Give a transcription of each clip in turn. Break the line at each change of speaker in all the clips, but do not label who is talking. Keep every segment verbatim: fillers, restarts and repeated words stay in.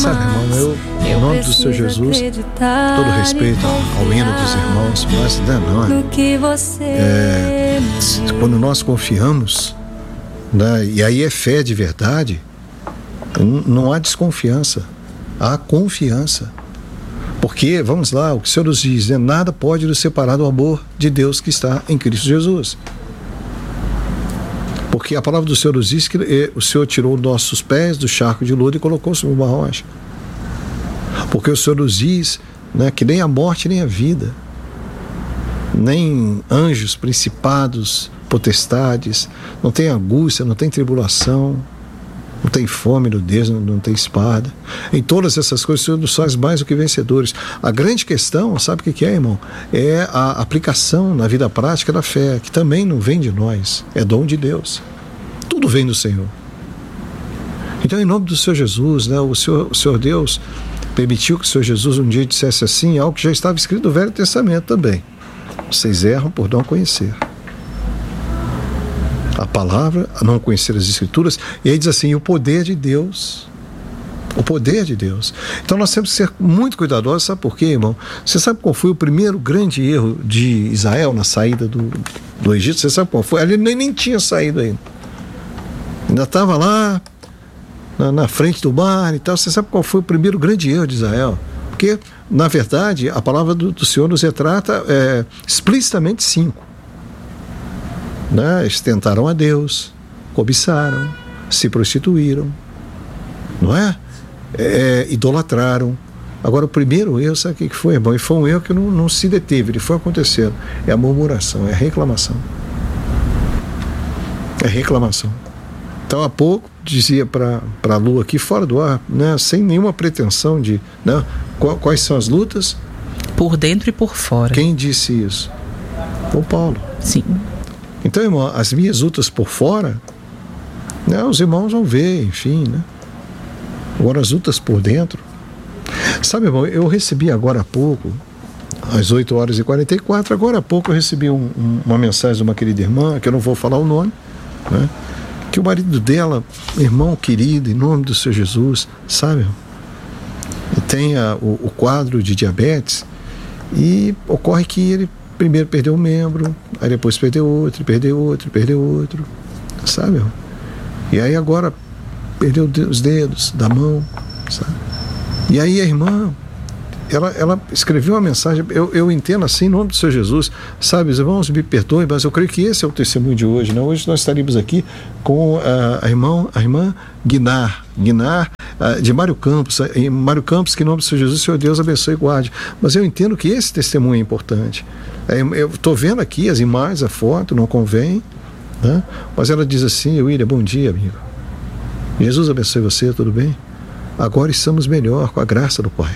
Sabe, irmão, eu, em nome do Senhor Jesus, todo respeito ao hino dos irmãos, mas não, não é, quando nós confiamos, né, e aí é fé de verdade, não há desconfiança, há confiança. Porque, vamos lá, o que o Senhor nos diz, né, nada pode nos separar do amor de Deus que está em Cristo Jesus. Porque a palavra do Senhor nos diz que eh, o Senhor tirou nossos pés do charco de lodo e colocou sobre uma rocha. Porque o Senhor nos diz, né, que nem a morte nem a vida, nem anjos, principados, potestades, não tem angústia, não tem tribulação, não tem fome, nudez, não, não tem espada. Em todas essas coisas, o Senhor nos faz mais do que vencedores. A grande questão, sabe o que, que é, irmão? É a aplicação na vida prática da fé, que também não vem de nós, é dom de Deus. Tudo vem do Senhor. Então, em nome do Senhor Jesus, né, o, Senhor, o Senhor Deus permitiu que o Senhor Jesus um dia dissesse assim, algo que já estava escrito no Velho Testamento também. Vocês erram por não conhecer a palavra, a não conhecer as Escrituras, e aí diz assim, o poder de Deus, o poder de Deus. Então nós temos que ser muito cuidadosos, sabe por quê, irmão? Você sabe qual foi o primeiro grande erro de Israel na saída do, do Egito? Você sabe qual foi? Ele nem, nem tinha saído ainda, ainda estava lá na, na frente do mar e tal. Você sabe qual foi o primeiro grande erro de Israel? Porque, na verdade, a palavra do, do Senhor nos retrata é, explicitamente cinco. Né? Eles tentaram a Deus, cobiçaram, se prostituíram, não é? é idolatraram. Agora, o primeiro erro, sabe o que foi, irmão? E foi um erro que não, não se deteve, ele foi acontecendo. É a murmuração, é a reclamação. É reclamação. Então, há pouco, dizia para a Lu aqui, fora do ar, né? Sem nenhuma pretensão de... Né? Quais são as lutas?
Por dentro e por fora.
Quem disse isso? O Paulo.
Sim.
Então, irmão, as minhas lutas por fora, né, os irmãos vão ver, enfim, né? Agora as lutas por dentro. Sabe, irmão, eu recebi agora há pouco, às oito horas e quarenta e quatro, agora há pouco eu recebi um, um, uma mensagem de uma querida irmã, que eu não vou falar o nome, né? Que o marido dela, irmão querido, em nome do Senhor Jesus, sabe, tem a, o, o quadro de diabetes, e ocorre que ele primeiro perdeu um membro, aí depois perdeu outro, perdeu outro, perdeu outro, sabe? E aí agora perdeu os dedos da mão, sabe? E aí a irmã, ela, ela escreveu uma mensagem, eu, eu entendo assim, em nome do Senhor Jesus, sabe, os irmãos me perdoem, mas eu creio que esse é o testemunho de hoje, né? Hoje nós estaríamos aqui com a, a, irmã, a irmã Guinar, Guinar, de Mário Campos, em Mário Campos, que em nome do Senhor Jesus, Senhor Deus abençoe e guarde. Mas eu entendo que esse testemunho é importante. Eu estou vendo aqui as imagens, a foto, não convém, né? Mas ela diz assim, William, bom dia, amigo. Jesus abençoe você, tudo bem? Agora estamos melhor com a graça do Pai.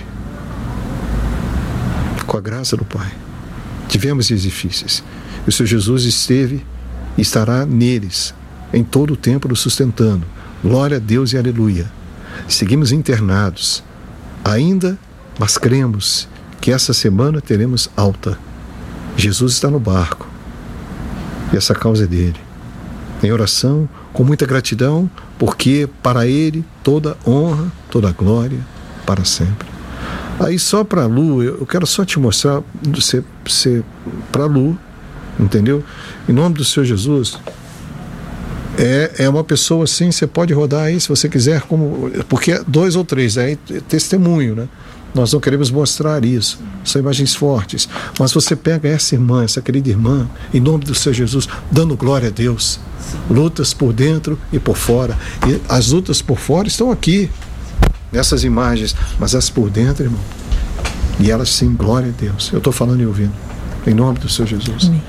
Com a graça do Pai. Tivemos dias difíceis. E o Senhor Jesus esteve e estará neles, em todo o tempo nos sustentando. Glória a Deus e aleluia. Seguimos internados ainda, mas cremos que essa semana teremos alta. Jesus está no barco e essa causa é dele. Em oração, com muita gratidão, porque para ele toda honra, toda glória para sempre. Aí só para Lu, eu quero só te mostrar, você, você, para Lu, entendeu? Em nome do Senhor Jesus. É, é uma pessoa assim, você pode rodar aí se você quiser, como, porque dois ou três, é testemunho, né? Nós não queremos mostrar isso, são imagens fortes, mas você pega essa irmã, essa querida irmã, em nome do Senhor Jesus, dando glória a Deus, lutas por dentro e por fora, e as lutas por fora estão aqui, nessas imagens, mas as por dentro, irmão, e elas sim, glória a Deus, eu estou falando e ouvindo, em nome do Senhor Jesus. Amém.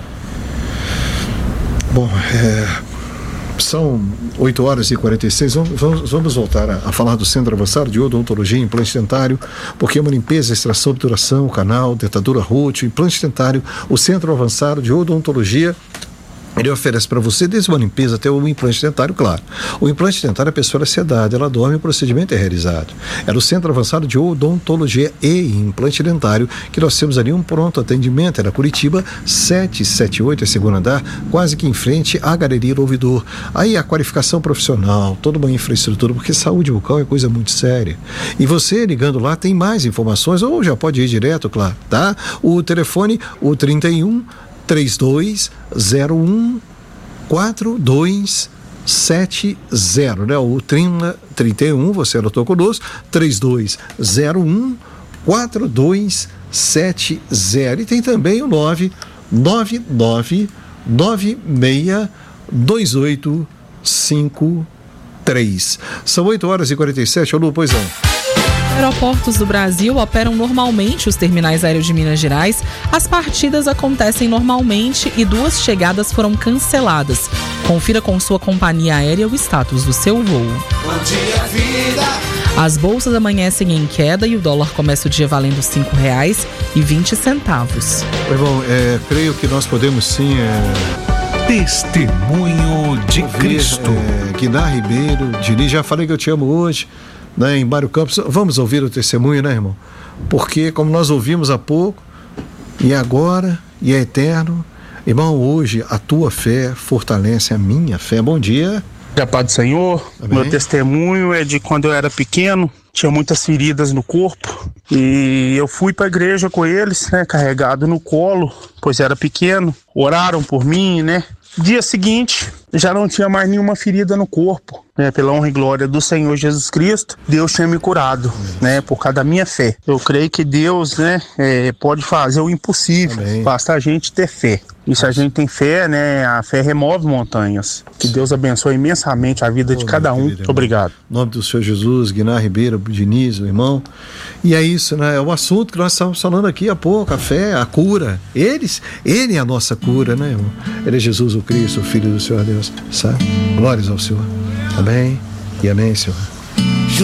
Bom, é... São oito horas e quarenta e seis, vamos, vamos voltar a, a falar do Centro Avançado de Odontologia e Implante Dentário, porque é uma limpeza, extração, obturação, canal, dentadura rútil, implante dentário. O Centro Avançado de Odontologia Ele oferece para você desde uma limpeza até o implante dentário, claro. O implante dentário, a pessoa é sedada, ela dorme e o procedimento é realizado. Era o Centro Avançado de Odontologia e Implante Dentário, que nós temos ali um pronto atendimento. Era Curitiba setecentos e setenta e oito, é segundo andar, quase que em frente à Galeria do Ouvidor. Aí a qualificação profissional, toda uma infraestrutura, porque saúde bucal é coisa muito séria. E você, ligando lá, tem mais informações, ou já pode ir direto, claro, tá? O telefone, o trinta e um, trinta e dois zero um, quatro dois sete zero, né? O trinta e um, você anotou conosco, trinta e dois zero um, quatro dois sete zero. E tem também o nove nove nove nove seis dois oito cinco três. São oito horas e quarenta e sete, alô, pois não.
Aeroportos do Brasil operam normalmente os terminais aéreos de Minas Gerais. As partidas acontecem normalmente e duas chegadas foram canceladas. Confira com sua companhia aérea o status do seu voo.
Bom dia, vida.
As bolsas amanhecem em queda e o dólar começa o dia valendo cinco reais e vinte centavos.
Irmão, é, creio que nós podemos sim... É...
Testemunho de
ouvir,
Cristo.
É, Guinar Ribeiro, Diniz, já falei que eu te amo hoje, né, em Mário Campos. Vamos ouvir o testemunho, né, irmão? Porque, como nós ouvimos há pouco, e agora, e é eterno, irmão, hoje a tua fé fortalece a minha fé. Bom dia.
A paz do Senhor.
Amém.
Meu testemunho é de quando eu era pequeno, tinha muitas feridas no corpo e eu fui para a igreja com eles, né, carregado no colo, pois era pequeno. Oraram por mim, né? Dia seguinte, já não tinha mais nenhuma ferida no corpo, né? Pela honra e glória do Senhor Jesus Cristo, Deus tinha me curado, né? Por causa da minha fé. Eu creio que Deus, né, é, pode fazer o impossível.
Amém.
Basta a gente ter fé. E se a gente tem fé, né, a fé remove montanhas. Que Deus abençoe imensamente a vida
Oh,
de cada um.
querido,
Obrigado.
Em nome do Senhor Jesus, Guinar Ribeiro, Diniz, o irmão. E é isso, né? É o assunto que nós estávamos falando aqui há pouco, a fé, a cura. Eles, ele é a nossa cura, né, irmão? Ele é Jesus o Cristo, o Filho do Senhor Deus, sabe? Glórias ao Senhor. Amém e amém, Senhor.